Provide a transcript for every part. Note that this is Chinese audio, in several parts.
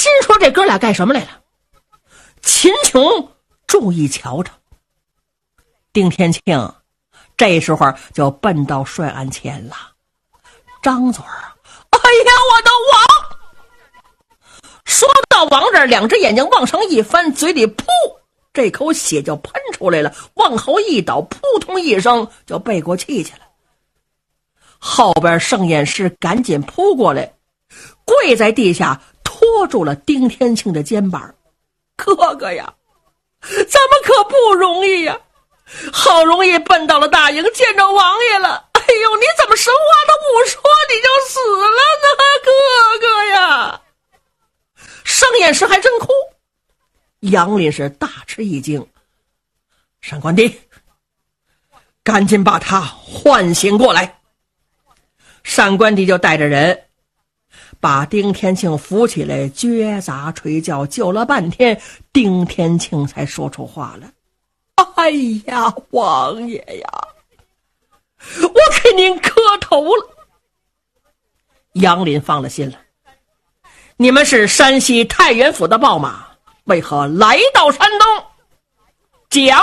心说这哥俩干什么来了？秦琼注意瞧着，丁天庆这时候就奔到帅案前了，张嘴儿：“哎呀，我的王！”说到王这儿，两只眼睛往上一翻，嘴里噗，这口血就喷出来了，往后一倒，扑通一声就背过气去了。后边盛验师赶紧扑过来，跪在地下拖住了丁天庆的肩膀：“哥哥呀，咱们可不容易呀，好容易奔到了大营，见着王爷了。哎呦，你怎么什么话都不说，你就死了呢，哥哥呀！”盛验师还真哭。杨林是大吃一惊：“上官弟，赶紧把他唤醒过来。”上官弟就带着人把丁天庆扶起来，撅杂捶叫，救了半天，丁天庆才说出话来：“哎呀，王爷呀，我给您磕头了。”杨林放了心了：“你们是山西太原府的报马，为何来到山东？讲。”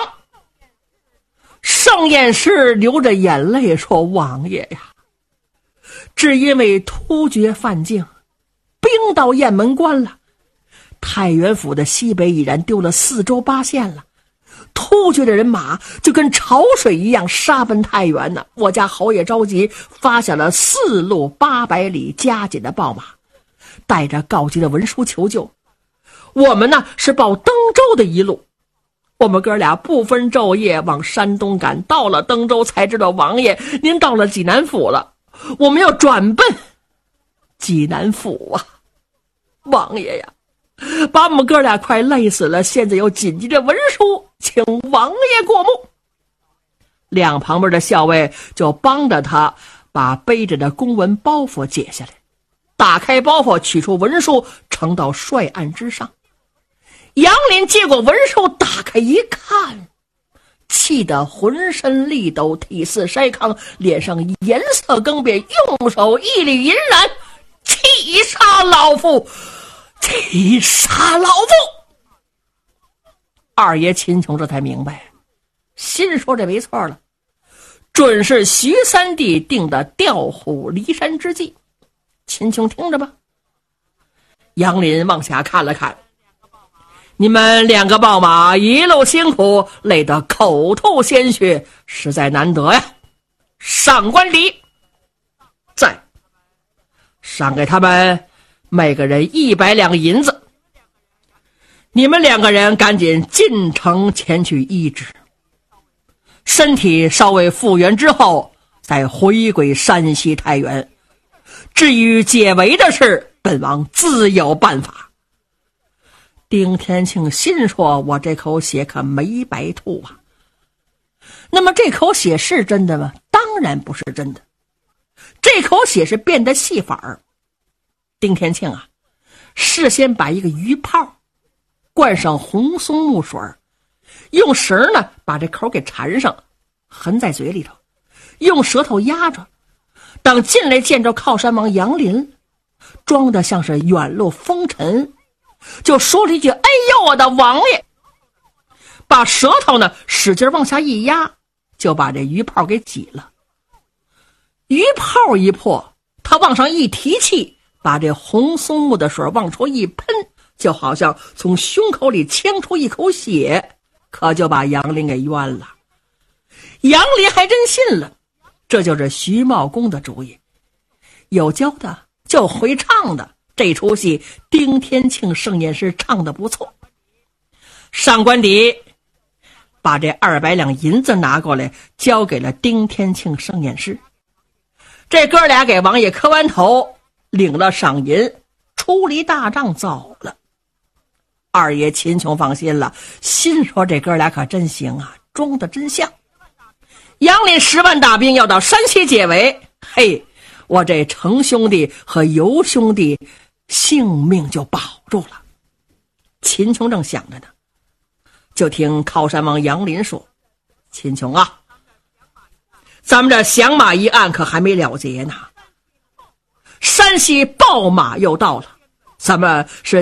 盛验师流着眼泪说：“王爷呀，只因为突厥犯境，兵到雁门关了，太原府的西北已然丢了4州8县了，突厥的人马就跟潮水一样杀奔太原呢。我家侯爷着急，发下了4路800里加紧的报马，带着告急的文书求救。我们呢是报登州的一路，我们哥俩不分昼夜往山东赶，到了登州才知道王爷您到了济南府了，我们要转奔济南府啊！王爷呀，把我们哥俩快累死了，现在有紧急的文书，请王爷过目。”两旁边的校尉就帮着他把背着的公文包袱解下来，打开包袱，取出文书，呈到帅案之上。杨林接过文书，打开一看，气得浑身力抖，体似筛糠，脸上颜色更变，用手一里银兰：“气杀老夫！气杀老夫！”二爷秦琼这才明白，心说这没错了，准是徐三弟定的调虎离山之计。秦琼听着吧。杨林往下看了看：“你们2个报马一路辛苦，累得口吐鲜血，实在难得呀。上官迪，再赏给他们每个人100两银子，你们2个人赶紧进城前去医治，身体稍微复原之后再回归山西太原。至于解围的事，本王自有办法。”丁天庆心说：“我这口血可没白吐啊。”那么这口血是真的吗？当然不是真的，这口血是变的戏法儿。丁天庆啊，事先把一个鱼泡灌上红松木水，用绳呢把这口给缠上，含在嘴里头，用舌头压着，等进来见着靠山王杨林，装的像是远路风尘，就说了一句：“哎呦，我的王爷！”把舌头呢使劲往下一压，就把这鱼泡给挤了。鱼泡一破，他往上一提气，把这红松木的水往出一喷，就好像从胸口里呛出一口血，可就把杨林给冤了。杨林还真信了，这就是徐茂公的主意。有教的就会唱的，这出戏丁天庆盛宴师唱得不错。上官迪把这200两银子拿过来，交给了丁天庆盛宴师。这哥俩给王爷磕完头，领了赏银，出离大帐走了。二爷秦琼放心了，心说这哥俩可真行啊，装得真像。杨林10万大兵要到山西解围，嘿，我这程兄弟和尤兄弟性命就保住了。秦琼正想着呢，就听靠山王杨林说：“秦琼啊，咱们这降马一案可还没了结呢，山西报马又到了，咱们是